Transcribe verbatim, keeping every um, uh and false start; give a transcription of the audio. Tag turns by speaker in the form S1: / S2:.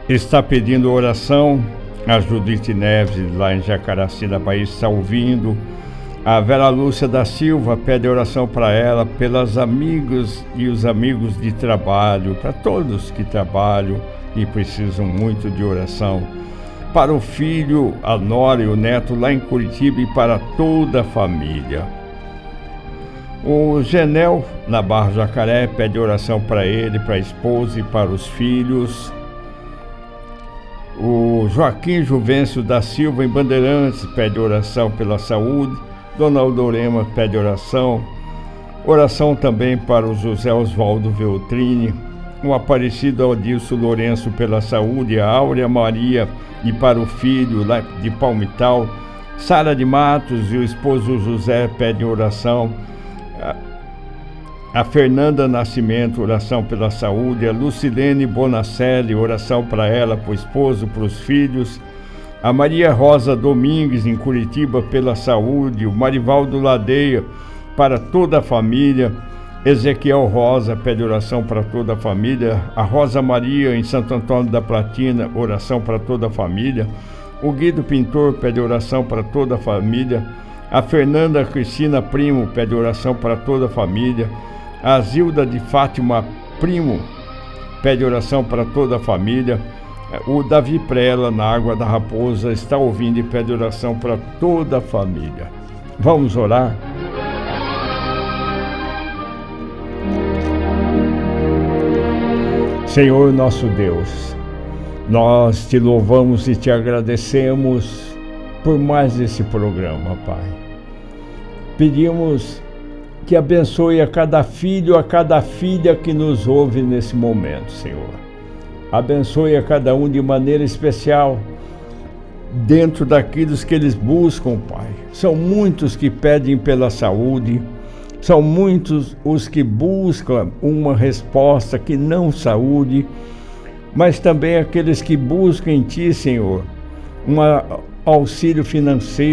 S1: está pedindo oração. A Judite Neves, lá em Jacaraci, da Bahia, está ouvindo. A Vera Lúcia da Silva pede oração para ela, pelas amigas e os amigos de trabalho, para todos que trabalham e precisam muito de oração. Para o filho, a nora e o neto lá em Curitiba e para toda a família. O Genel, na Barra Jacaré, pede oração para ele, para a esposa e para os filhos. O Joaquim Juvencio da Silva, em Bandeirantes, pede oração pela saúde. Dona Aldorema pede oração. Oração também para o José Osvaldo Veltrini. O Aparecido Adilson Lourenço pela saúde. A Áurea Maria e para o filho lá de Palmital. Sara de Matos e o esposo José pedem oração. A Fernanda Nascimento, oração pela saúde. A Lucilene Bonacelli, oração para ela, para o esposo, para os filhos. A Maria Rosa Domingues, em Curitiba, pela saúde. O Marivaldo Ladeia, para toda a família. Ezequiel Rosa pede oração para toda a família. A Rosa Maria, em Santo Antônio da Platina, oração para toda a família. O Guido Pintor pede oração para toda a família. A Fernanda Cristina Primo pede oração para toda a família. A Zilda de Fátima Primo pede oração para toda a família. O Davi Prela, na Água da Raposa, está ouvindo e pede oração para toda a família. Vamos orar? Senhor nosso Deus, nós te louvamos e te agradecemos por mais esse programa, Pai. Pedimos que abençoe a cada filho, a cada filha que nos ouve nesse momento, Senhor. Abençoe a cada um de maneira especial, dentro daquilo que eles buscam, Pai. São muitos que pedem pela saúde, são muitos os que buscam uma resposta que não saúde, mas também aqueles que buscam em Ti, Senhor, um auxílio financeiro,